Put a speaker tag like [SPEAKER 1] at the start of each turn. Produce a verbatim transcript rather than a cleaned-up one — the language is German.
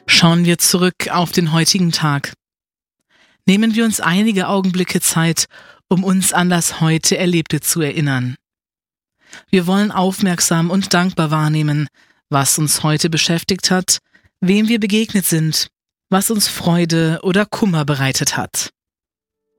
[SPEAKER 1] Schauen wir zurück auf den heutigen Tag. Nehmen wir uns einige Augenblicke Zeit, um uns an das heute Erlebte zu erinnern. Wir wollen aufmerksam und dankbar wahrnehmen, was uns heute beschäftigt hat, wem wir begegnet sind, was uns Freude oder Kummer bereitet hat.